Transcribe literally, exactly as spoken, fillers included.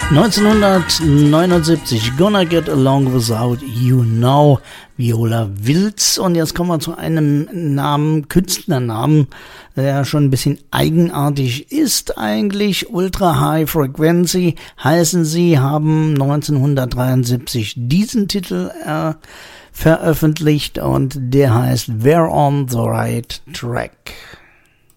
neunzehnhundertneunundsiebzig, Gonna Get Along Without You Now, Viola Wills. Und jetzt kommen wir zu einem Namen, Künstlernamen, der schon ein bisschen eigenartig ist eigentlich. Ultra High Frequency heißen sie, haben neunzehnhundertdreiundsiebzig diesen Titel äh, veröffentlicht und der heißt We're on the Right Track.